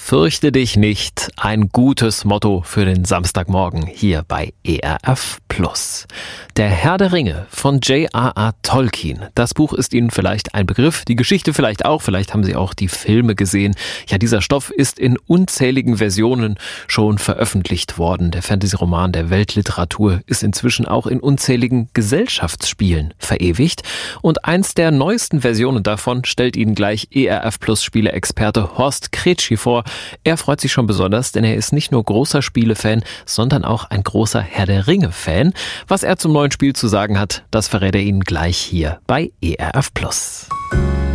Fürchte dich nicht, ein gutes Motto für den Samstagmorgen hier bei ERF+. Der Herr der Ringe von J.R.R. Tolkien. Das Buch ist Ihnen vielleicht ein Begriff, die Geschichte vielleicht auch, vielleicht haben Sie auch die Filme gesehen. Ja, dieser Stoff ist in unzähligen Versionen schon veröffentlicht worden. Der Fantasy-Roman der Weltliteratur ist inzwischen auch in unzähligen Gesellschaftsspielen verewigt. Und eins der neuesten Versionen davon stellt Ihnen gleich ERF+-Spiele-Experte Horst Kretschi vor. Er freut sich schon besonders, denn er ist nicht nur großer Spielefan, sondern auch ein großer Herr der Ringe-Fan. Was er zum neuen Spiel zu sagen hat, das verrät er Ihnen gleich hier bei ERF+.